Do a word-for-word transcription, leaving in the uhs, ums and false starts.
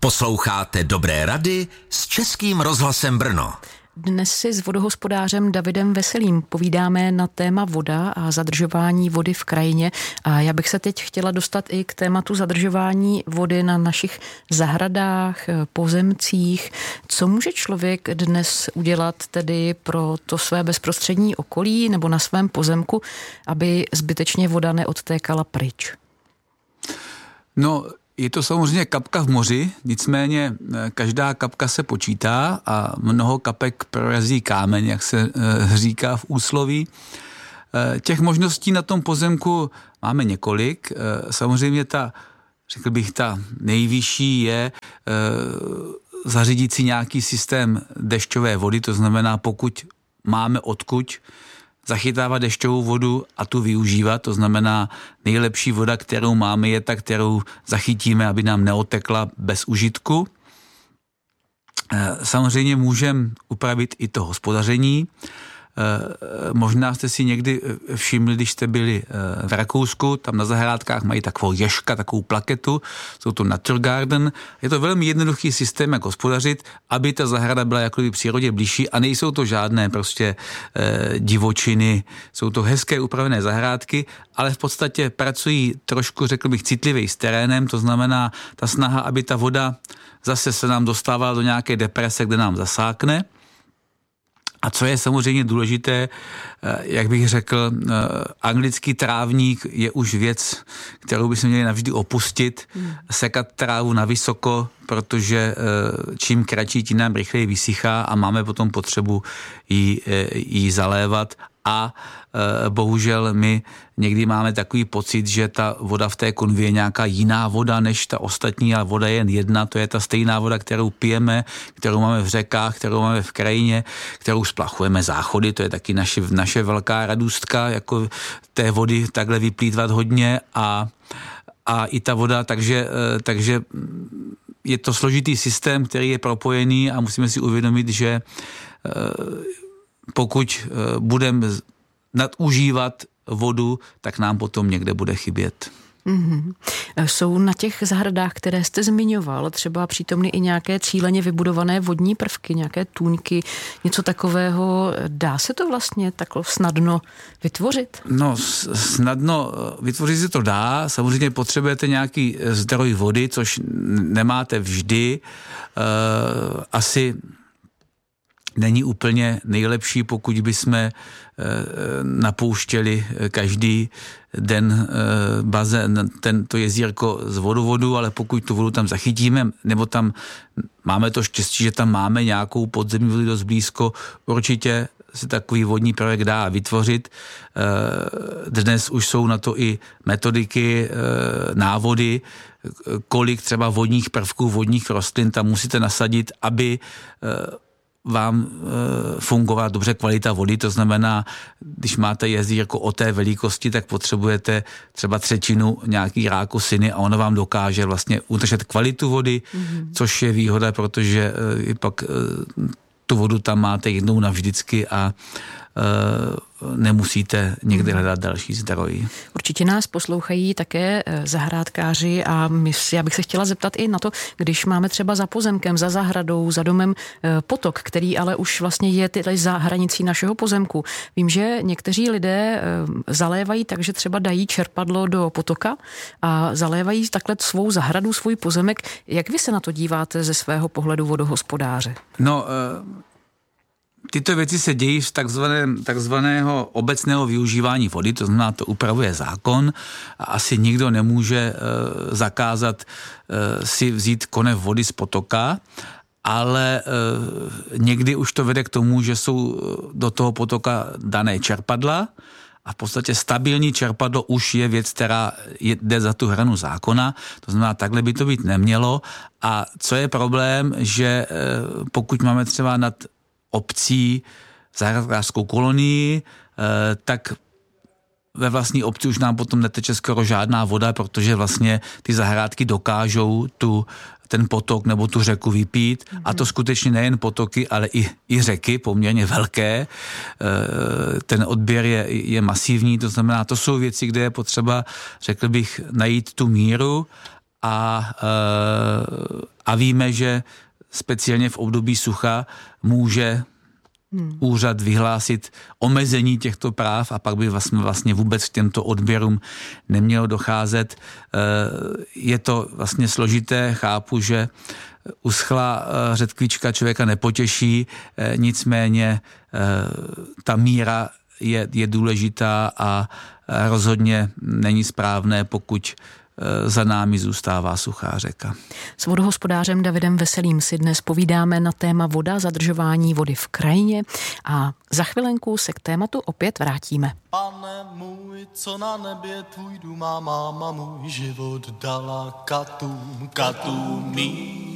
Posloucháte Dobré rady s Českým rozhlasem Brno. Dnes si s vodohospodářem Davidem Veselým povídáme na téma voda a zadržování vody v krajině. A já bych se teď chtěla dostat i k tématu zadržování vody na našich zahradách, pozemcích. Co může člověk dnes udělat tedy pro to své bezprostřední okolí nebo na svém pozemku, aby zbytečně voda neodtékala pryč? No, je to samozřejmě kapka v moři, nicméně každá kapka se počítá a mnoho kapek prorazí kámeň, jak se říká v úsloví. Těch možností na tom pozemku máme několik. Samozřejmě ta, řekl bych, ta nejvyšší je zařídit si nějaký systém dešťové vody, to znamená, pokud máme odkud zachytávat dešťovou vodu a tu využívat, to znamená nejlepší voda, kterou máme, je ta, kterou zachytíme, aby nám neotekla bez užitku. Samozřejmě můžeme upravit i to hospodaření. Možná jste si někdy všimli, když jste byli v Rakousku, tam na zahrádkách mají takovou ježka, takovou plaketu, jsou to Naturgarden. Je to velmi jednoduchý systém, jak hospodařit, aby ta zahrada byla jakoby přírodě blížší a nejsou to žádné prostě eh, divočiny, jsou to hezké upravené zahrádky, ale v podstatě pracují trošku, řekl bych, citlivě s terénem, to znamená ta snaha, aby ta voda zase se nám dostávala do nějaké deprese, kde nám zasákne. A co je samozřejmě důležité, jak bych řekl, anglický trávník je už věc, kterou bychom měli navždy opustit, hmm. sekat trávu na vysoko, protože čím kratší, tím nám rychleji vysychá a máme potom potřebu ji, ji zalévat. A e, bohužel my někdy máme takový pocit, že ta voda v té konvi je nějaká jiná voda než ta ostatní, a voda je jen jedna, to je ta stejná voda, kterou pijeme, kterou máme v řekách, kterou máme v krajině, kterou splachujeme záchody, to je taky naše, naše velká radůstka, jako té vody takhle vyplýtvat hodně a, a i ta voda, takže, e, takže je to složitý systém, který je propojený a musíme si uvědomit, že e, pokud budeme nadužívat vodu, tak nám potom někde bude chybět. Mm-hmm. Jsou na těch zahradách, které jste zmiňoval, třeba přítomny i nějaké cíleně vybudované vodní prvky, nějaké tůňky, něco takového. Dá se to vlastně takhle snadno vytvořit? No, snadno vytvořit se to dá. Samozřejmě potřebujete nějaký zdroj vody, což nemáte vždy. Uh, asi není úplně nejlepší, pokud bychom napouštěli každý den bazén, tento jezírko z vodovodu, ale pokud tu vodu tam zachytíme, nebo tam máme to štěstí, že tam máme nějakou podzemní vodu dost blízko, určitě se takový vodní prvek dá vytvořit. Dnes už jsou na to i metodiky, návody, kolik třeba vodních prvků, vodních rostlin tam musíte nasadit, aby vám e, fungovala dobře kvalita vody, to znamená, když máte jezírko o té velikosti, tak potřebujete třeba třetinu nějaký rákosiny a ono vám dokáže vlastně udržet kvalitu vody, mm-hmm. což je výhoda, protože e, pak e, tu vodu tam máte jednou navždycky a e, nemusíte někde hledat další zdroj. Určitě nás poslouchají také zahrádkáři a my, já bych se chtěla zeptat i na to, když máme třeba za pozemkem, za zahradou, za domem potok, který ale už vlastně je tady za hranicí našeho pozemku. Vím, že někteří lidé zalévají tak, že třeba dají čerpadlo do potoka a zalévají takhle svou zahradu, svůj pozemek. Jak vy se na to díváte ze svého pohledu vodohospodáře? No, uh... tyto věci se dějí v takzvaném, takzvaného obecného využívání vody, to znamená, to upravuje zákon a asi nikdo nemůže e, zakázat e, si vzít konev vody z potoka, ale e, někdy už to vede k tomu, že jsou do toho potoka dané čerpadla a v podstatě stabilní čerpadlo už je věc, která jde za tu hranu zákona, to znamená, takhle by to být nemělo. A co je problém, že e, pokud máme třeba nad obcí zahrádkářskou kolonii, tak ve vlastní obci už nám potom neteče skoro žádná voda, protože vlastně ty zahrádky dokážou tu, ten potok nebo tu řeku vypít. Mm-hmm. A to skutečně nejen potoky, ale i, i řeky, poměrně velké. Ten odběr je, je masivní, to znamená, to jsou věci, kde je potřeba, řekl bych, najít tu míru a, a víme, že speciálně v období sucha může Hmm. úřad vyhlásit omezení těchto práv a pak by vlastně, vlastně vůbec k těmto odběrům nemělo docházet. Je to vlastně složité, chápu, že uschlá řetkvička člověka nepotěší, nicméně ta míra je, je důležitá a rozhodně není správné, pokud za námi zůstává suchá řeka. S vodohospodářem Davidem Veselým si dnes povídáme na téma voda, zadržování vody v krajině a za chvilenku se k tématu opět vrátíme. Pane můj, co na nebě tvůj dům má máma, můj život dala katům, katům mý.